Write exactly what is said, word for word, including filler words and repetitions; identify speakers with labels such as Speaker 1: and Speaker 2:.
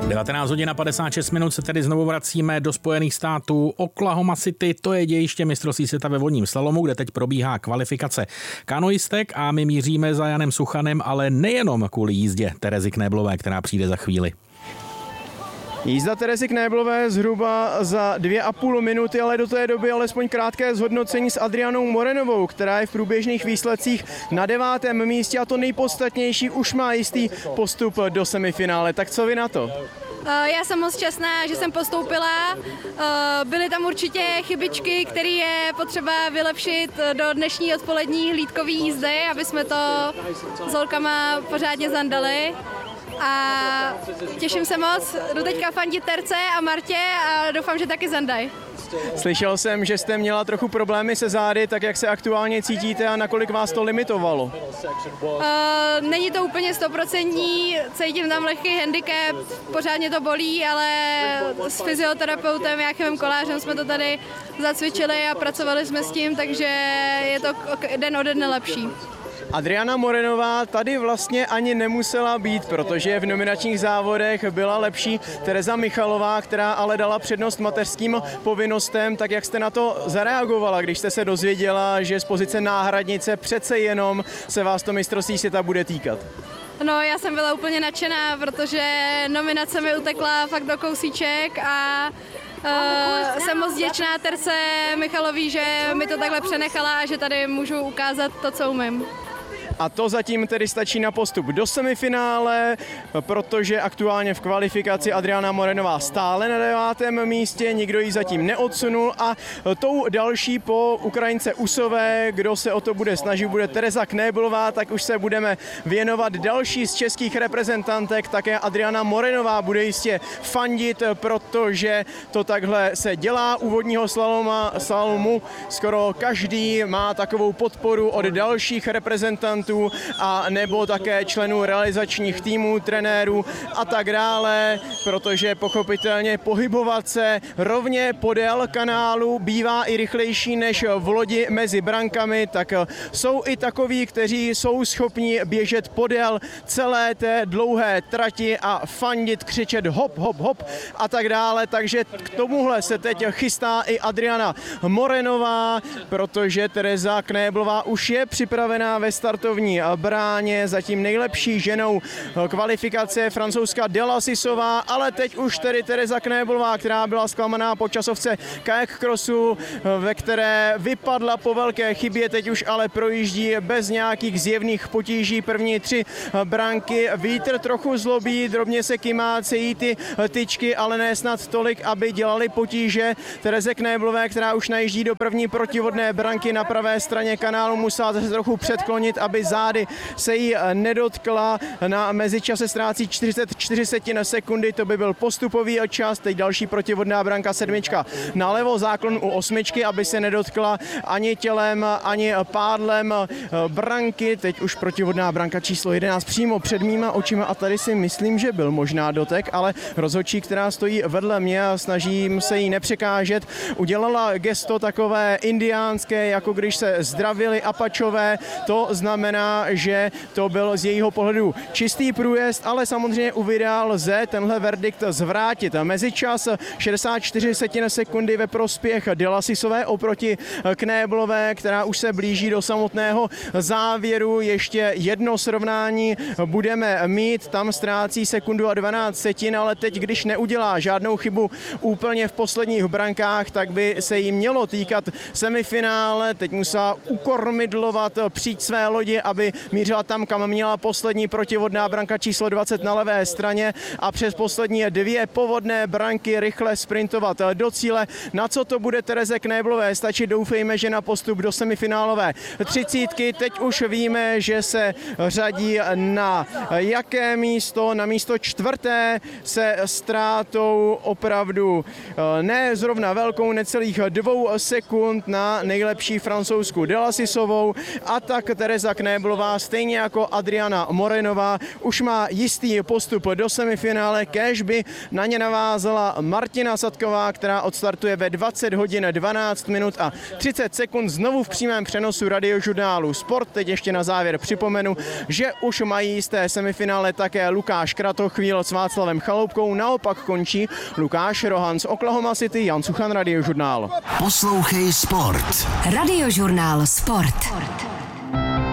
Speaker 1: devatenáct hodin a padesát šest minut se tedy znovu vracíme do Spojených států. Oklahoma City, to je dějiště mistrovství světa ve vodním slalomu, kde teď probíhá kvalifikace kanoistek a my míříme za Janem Suchanem, ale nejenom kvůli jízdě Terezy Knéblové, která přijde za chvíli.
Speaker 2: Jízda Terezy Knéblové zhruba za dvě a půl minuty, ale do té doby alespoň krátké zhodnocení s Adrianou Morenovou, která je v průběžných výsledcích na devátém místě a to nejpodstatnější už má jistý postup do semifinále. Tak co vy na to?
Speaker 3: Já jsem moc šťastná, že jsem postoupila. Byly tam určitě chybičky, které je potřeba vylepšit do dnešní odpolední hlídkové jízdy, aby jsme to s holkama pořádně zandali. A těším se moc, jdu teďka fandit Terce a Martě a doufám, že taky zandaj.
Speaker 2: Slyšel jsem, že jste měla trochu problémy se zády, tak jak se aktuálně cítíte a nakolik vás to limitovalo?
Speaker 3: Uh, není to úplně stoprocentní, cítím tam lehký handicap, pořádně to bolí, ale s fyzioterapeutem Jáchymem Kolářem jsme to tady zacvičili a pracovali jsme s tím, takže je to den ode dne lepší.
Speaker 2: Adriana Morenová tady vlastně ani nemusela být, protože v nominačních závodech byla lepší Tereza Michalová, která ale dala přednost mateřským povinnostem. Tak jak jste na to zareagovala, když jste se dozvěděla, že z pozice náhradnice přece jenom se vás to mistrovství světa bude týkat?
Speaker 3: No, já jsem byla úplně nadšená, protože nominace mi utekla fakt do kousíček a Uh, jsem moc vděčná Terce Michalový, že mi to takhle přenechala a že tady můžu ukázat to, co umím.
Speaker 2: A to zatím tedy stačí na postup do semifinále, protože aktuálně v kvalifikaci Adriana Morenová stále na devátém místě, nikdo ji zatím neodsunul a tou další po Ukrajince Usové, kdo se o to bude snažit, bude Tereza Knéblová, tak už se budeme věnovat další z českých reprezentantek, také Adriana Morenová bude jistě fandit, protože to takhle se dělá úvodního slaloma, slalomu, skoro každý má takovou podporu od dalších reprezentantů a nebo také členů realizačních týmů, trenérů a tak dále, protože pochopitelně pohybovat se rovně podél kanálu bývá i rychlejší než v lodi mezi brankami, tak jsou i takoví, kteří jsou schopni běžet podél celé té dlouhé trati a fandit, křičet hop, hop, hop a tak dále, takže k tomuhle se teď chystá i Adriana Morenová, protože Tereza Knéblová už je připravená ve startovní bráně, zatím nejlepší ženou kvalifikace francouzská Delasisová, ale teď už tedy Tereza Knéblová, která byla zklamaná po časovce kayak crossu, ve které vypadla po velké chybě, teď už ale projíždí bez nějakých zjevných potíží první tři branky. Vítr trochu zlobí, drobně se kymácejí ty tyčky, ale ne snad tolik, aby dělali potíže Tereze Knéblové, která už najíždí do první protivodné branky na pravé straně kanálu, musela se trochu předklonit, aby zády se jí nedotkla. Na mezičase ztrácí čtyřicet čtyři setin sekundy, to by byl postupový čas. Teď další protivodná branka sedmička nalevo, záklon u osmičky, aby se nedotkla ani tělem, ani pádlem branky. Teď už protivodná branka číslo jedenáct přímo před mýma očima a tady si myslím, že byl možná dotek, ale rozhodčí, která stojí vedle mě a snažím se jí nepřekážet, udělala gesto takové indiánské, jako když se zdravili Apačové. To znamená, že to byl z jejího pohledu čistý průjezd, ale samozřejmě u videa lze tenhle verdikt zvrátit. Mezičas šedesát čtyři setin sekundy ve prospěch Delasisové oproti Knéblové, která už se blíží do samotného závěru. Ještě jedno srovnání budeme mít, tam ztrácí sekundu a dvanáct setin, ale teď, když neudělá žádnou chybu úplně v posledních brankách, tak by se jí mělo týkat semifinále. Teď musela ukormidlovat, přijít své lodi, aby mířila tam, kam měla poslední protivodná branka číslo dvacet na levé straně a přes poslední dvě povodné branky rychle sprintovat do cíle. Na co to bude Tereze Knéblové stačit? Doufejme, že na postup do semifinálové třicítky. Teď už víme, že se řadí na jaké místo? Na místo čtvrté se ztrátou opravdu ne zrovna velkou, necelých dvou sekund na nejlepší francouzskou Delasisovou a tak Tereza Knéblové Knéblová, stejně jako Adriana Morenová, už má jistý postup do semifinále, kéž by na ně navázala Martina Sadková, která odstartuje ve dvacet hodin dvanáct minut a třicet sekund znovu v přímém přenosu radiožurnálu Sport. Teď ještě na závěr připomenu, že už mají jisté semifinále také Lukáš Kratochvíl s Václavem Chaloupkou, naopak končí Lukáš Rohan z Oklahoma City. Jan Suchan, Radiožurnál.
Speaker 4: Poslouchej Sport.
Speaker 5: Radiožurnál Sport.